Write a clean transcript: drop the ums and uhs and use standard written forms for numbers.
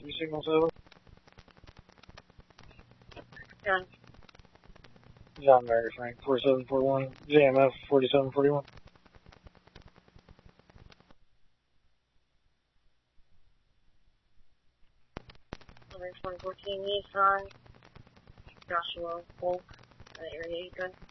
You signal 7? John. John Mary Frank, 4741, JMF 4741. Number 2014 Nissan, Joshua Volk, area 8 gun.